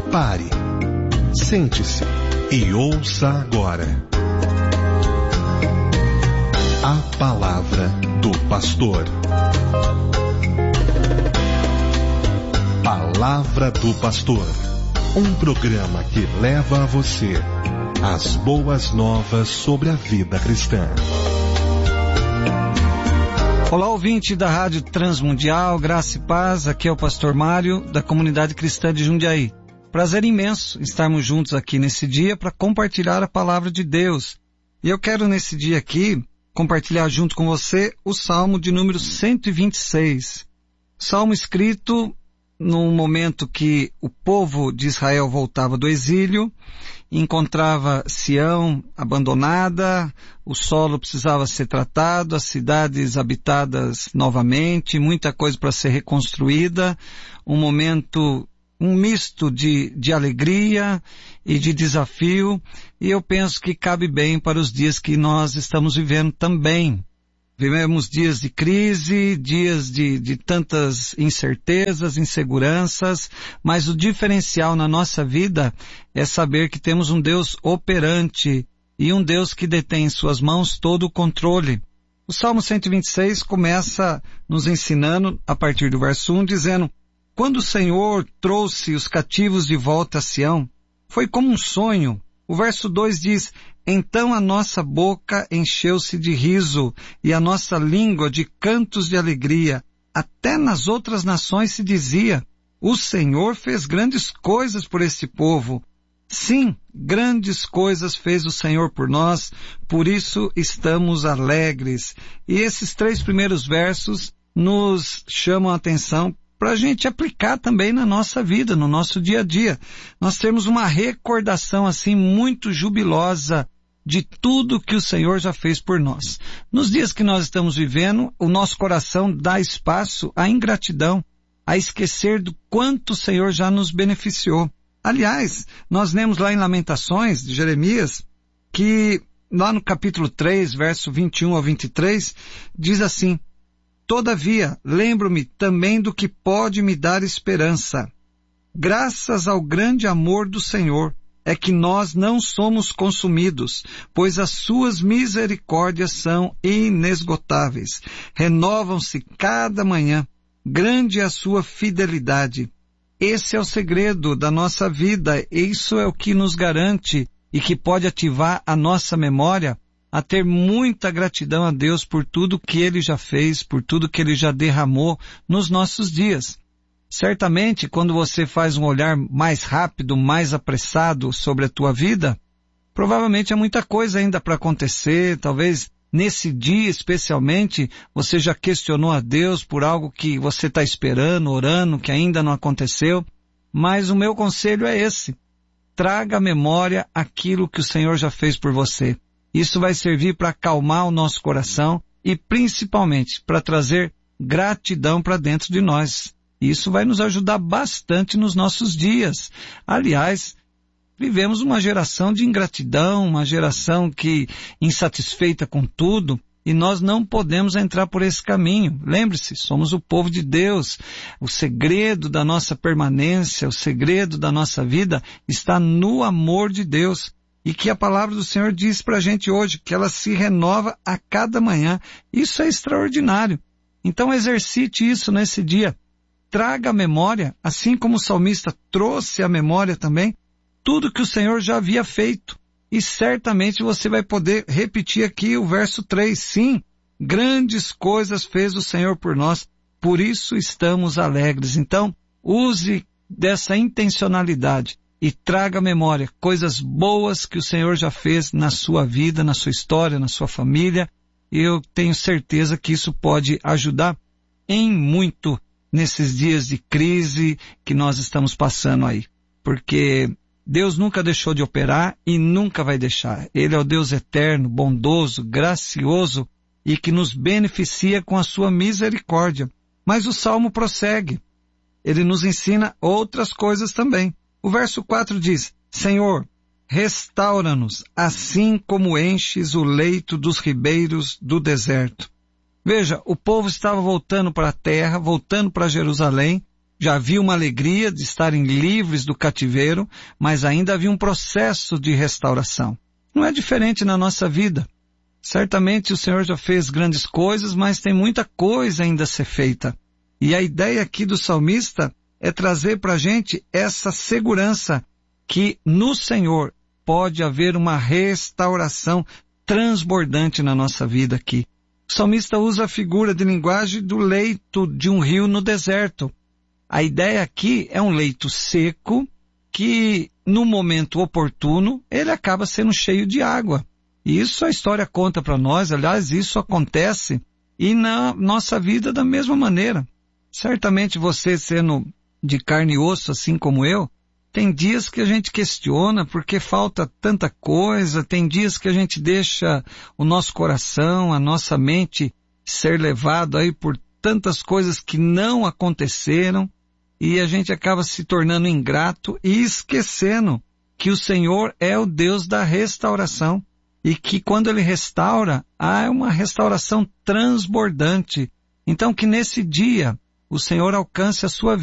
Pare, sente-se e ouça agora a palavra do pastor. Palavra do Pastor, um programa que leva a você as boas novas sobre a vida cristã. Olá, ouvinte da Rádio Transmundial, Graça e Paz, aqui é o pastor Mário, da Comunidade Cristã de Jundiaí. Prazer imenso estarmos juntos aqui nesse dia para compartilhar a palavra de Deus. E eu quero nesse dia aqui compartilhar junto com você o Salmo de número 126. Salmo escrito num momento que o povo de Israel voltava do exílio, encontrava Sião abandonada, o solo precisava ser tratado, as cidades habitadas novamente, muita coisa para ser reconstruída, um momento, um misto de alegria e de desafio, e eu penso que cabe bem para os dias que nós estamos vivendo também. Vivemos dias de crise, dias de tantas incertezas, inseguranças, mas o diferencial na nossa vida é saber que temos um Deus operante e um Deus que detém em suas mãos todo o controle. O Salmo 126 começa nos ensinando, a partir do verso 1, dizendo: quando o Senhor trouxe os cativos de volta a Sião, foi como um sonho. O verso 2 diz: então a nossa boca encheu-se de riso e a nossa língua de cantos de alegria. Até nas outras nações se dizia: o Senhor fez grandes coisas por este povo. Sim, grandes coisas fez o Senhor por nós, por isso estamos alegres. E esses 3 primeiros versos nos chamam a atenção para a gente aplicar também na nossa vida, no nosso dia a dia. Nós temos uma recordação assim muito jubilosa de tudo que o Senhor já fez por nós. Nos dias que nós estamos vivendo, o nosso coração dá espaço à ingratidão, a esquecer do quanto o Senhor já nos beneficiou. Aliás, nós lemos lá em Lamentações, de Jeremias, que lá no capítulo 3, verso 21 ao 23, diz assim: todavia, lembro-me também do que pode me dar esperança. Graças ao grande amor do Senhor, é que nós não somos consumidos, pois as suas misericórdias são inesgotáveis. Renovam-se cada manhã. Grande é a sua fidelidade. Esse é o segredo da nossa vida. Isso é o que nos garante e que pode ativar a nossa memória a ter muita gratidão a Deus por tudo que Ele já fez, por tudo que Ele já derramou nos nossos dias. Certamente, quando você faz um olhar mais rápido, mais apressado sobre a tua vida, provavelmente há muita coisa ainda para acontecer. Talvez nesse dia especialmente, você já questionou a Deus por algo que você está esperando, orando, que ainda não aconteceu. Mas o meu conselho é esse: traga à memória aquilo que o Senhor já fez por você. Isso vai servir para acalmar o nosso coração e principalmente para trazer gratidão para dentro de nós. Isso vai nos ajudar bastante nos nossos dias. Aliás, vivemos uma geração de ingratidão, uma geração que insatisfeita com tudo, e nós não podemos entrar por esse caminho. Lembre-se, somos o povo de Deus. O segredo da nossa permanência, o segredo da nossa vida está no amor de Deus. E que a palavra do Senhor diz para a gente hoje, que ela se renova a cada manhã. Isso é extraordinário. Então exercite isso nesse dia. Traga à memória, assim como o salmista trouxe à memória também, tudo que o Senhor já havia feito. E certamente você vai poder repetir aqui o verso 3. Sim, grandes coisas fez o Senhor por nós, por isso estamos alegres. Então, use dessa intencionalidade e traga à memória coisas boas que o Senhor já fez na sua vida, na sua história, na sua família. E eu tenho certeza que isso pode ajudar em muito nesses dias de crise que nós estamos passando aí. Porque Deus nunca deixou de operar e nunca vai deixar. Ele é o Deus eterno, bondoso, gracioso e que nos beneficia com a sua misericórdia. Mas o Salmo prossegue. Ele nos ensina outras coisas também. O verso 4 diz: Senhor, restaura-nos, assim como enches o leito dos ribeiros do deserto. Veja, o povo estava voltando para a terra, voltando para Jerusalém, Já havia uma alegria de estarem livres do cativeiro, mas ainda havia um processo de restauração. Não é diferente na nossa vida. Certamente o Senhor já fez grandes coisas, mas tem muita coisa ainda a ser feita. E a ideia aqui do salmista é trazer para a gente essa segurança que no Senhor pode haver uma restauração transbordante na nossa vida aqui. O salmista usa a figura de linguagem do leito de um rio no deserto. A ideia aqui é um leito seco que, no momento oportuno, ele acaba sendo cheio de água. E isso a história conta para nós, aliás, isso acontece e na nossa vida da mesma maneira. Certamente você, sendo de carne e osso, assim como eu, tem dias que a gente questiona porque falta tanta coisa, tem dias que a gente deixa o nosso coração, a nossa mente ser levado aí por tantas coisas que não aconteceram e a gente acaba se tornando ingrato e esquecendo que o Senhor é o Deus da restauração e que quando Ele restaura, há uma restauração transbordante. Então que nesse dia o Senhor alcance a sua vida.